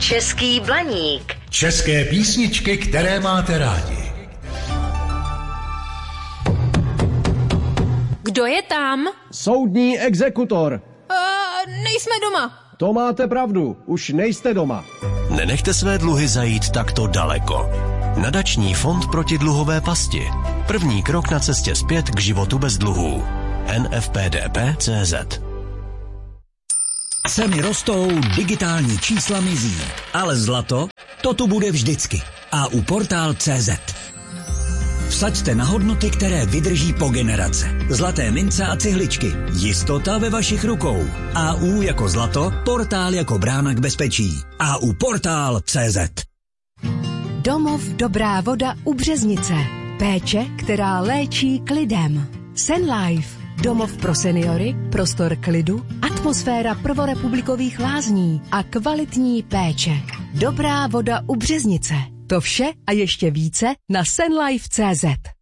Český Blaník. České písničky, které máte rádi. Kdo je tam? Soudní exekutor. Nejsme doma. To máte pravdu, už nejste doma. Nenechte své dluhy zajít takto daleko. Nadační fond proti dluhové pasti. První krok na cestě zpět k životu bez dluhů. nfpdp.cz. Ceny rostou, digitální čísla mizí, ale zlato, to tu bude vždycky. A u Portál.cz. Vsaďte na hodnoty, které vydrží po generace. Zlaté mince a cihličky. Jistota ve vašich rukou. AU jako zlato, Portál jako brána k bezpečí. AU Portál.cz. Domov Dobrá voda u Březnice. Péče, která léčí klidem. Senlife. Domov pro seniory, prostor klidu, atmosféra prvorepublikových lázní a kvalitní péče. Dobrá voda u Březnice. To vše a ještě více na senlife.cz.